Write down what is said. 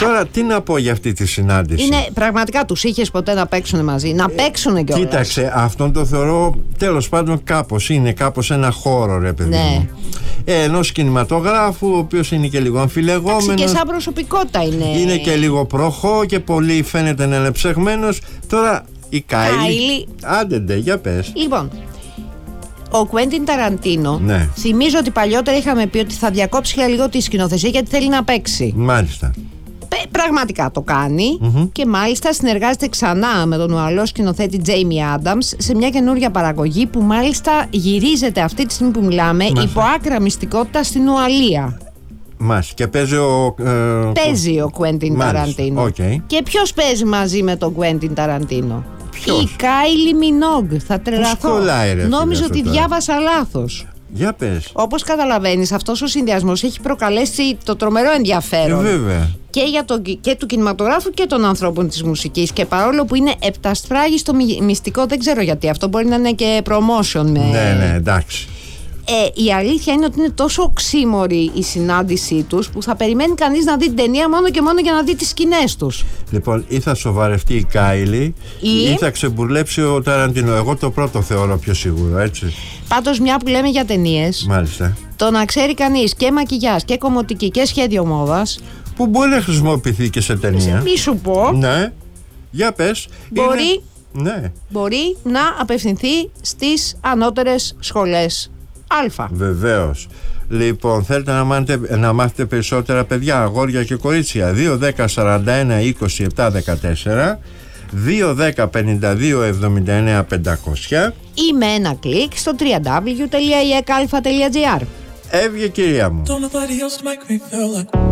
Τώρα τι να πω για αυτή τη συνάντηση. Είναι πραγματικά, τους είχες ποτέ να παίξουν μαζί? Να παίξουν κιόλας. Κοίταξε, αυτόν το θεωρώ τέλος πάντων κάπως ένα χώρο, ρε παιδί μου. Ενός κινηματογράφου, ο οποίος είναι και λίγο αμφιλεγόμενος. Και σαν προσωπικότητα είναι. Είναι και λίγο προχώ και πολύ φαίνεται να είναι ψεγμένος. Τώρα η Κάιλι. Άντε, για πες. Λοιπόν, ο Κουέντιν Ταραντίνο, ναι, θυμίζω ότι παλιότερα είχαμε πει ότι θα διακόψει για λίγο τη σκηνοθεσία γιατί θέλει να παίξει. Μάλιστα. Πραγματικά το κάνει και μάλιστα συνεργάζεται ξανά με τον ουαλό σκηνοθέτη Τζέιμι Άνταμς σε μια καινούρια παραγωγή που μάλιστα γυρίζεται αυτή τη στιγμή που μιλάμε υπό άκρα μυστικότητα στην Ουαλία. Και παίζει ο Κουέντιν Ταραντίνο. Και ποιος παίζει μαζί με τον Κουέντιν Ταραντίνο? Η Κάιλι Μινόγκ. Θα τρελαθώ. Νόμιζα ότι διάβασα λάθος. Για πες. Όπως καταλαβαίνεις, αυτός ο συνδυασμός έχει προκαλέσει το τρομερό ενδιαφέρον. Βέβαια. Και του κινηματογράφου και των ανθρώπων της μουσικής. Και παρόλο που είναι επτασφράγιστο μυστικό, δεν ξέρω γιατί. Αυτό μπορεί να είναι και promotion. Ναι, εντάξει. Η αλήθεια είναι ότι είναι τόσο οξύμορη η συνάντησή τους που θα περιμένει κανείς να δει την ταινία μόνο και μόνο για να δει τις σκηνές τους. Λοιπόν, ή θα σοβαρευτεί η Κάιλι ή θα ξεμπουρλέψει ο Ταραντίνο. Εγώ το πρώτο θεωρώ πιο σίγουρο, έτσι. Πάντως, μια που λέμε για ταινίες, μάλιστα, το να ξέρει κανείς και μακιγιάζ και κομμωτική και σχέδιο μόδας, που μπορεί να χρησιμοποιηθεί και σε ταινία. Μη σου πω. Ναι, για πες. Μπορεί να απευθυνθεί στις ανώτερες σχολές Α. Βεβαίως. Λοιπόν, θέλετε να μάθετε περισσότερα, παιδιά, αγόρια και κορίτσια? 2, 10, 41, 20, 7, 14, 2, 10, 52, 79, 500 ή με ένα κλικ στο www.ekalfa.gr. Έβγε, κυρία μου.